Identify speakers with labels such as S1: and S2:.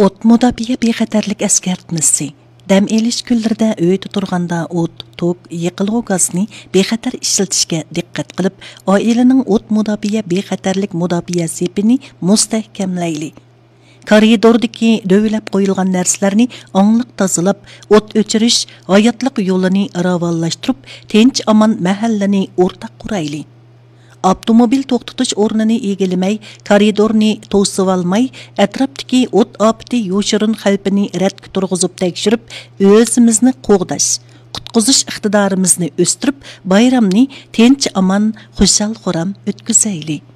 S1: O't müdafiə bexatarlik əskertmesi. Dəm elish kunlarida uyda turganda o't, tok, yiqilg'u gazni bexatar ishlatishga diqqat qilib, oilaning o't müdafiə bexatarlik müdafiə sepini mustahkamlayli. Koridordagi dövlab qo'yilgan narsalarni ongliq tozalab, o't o'chirish hayotlik yo'lini ravonlashtirib, tinch aman mahallani o'rtaq qurayli. Avtomobil to'xtatish o'rnini egallamay, koridorni to'sib olmay, atrofdagi o't ofati yoshirin xavfini radga turg'izib tekshirib, o'zimizni qo'g'dash, qutqizish iqtidorimizni o'stirib, bayramni tinch aman, xushal xuram o'tkazaylik.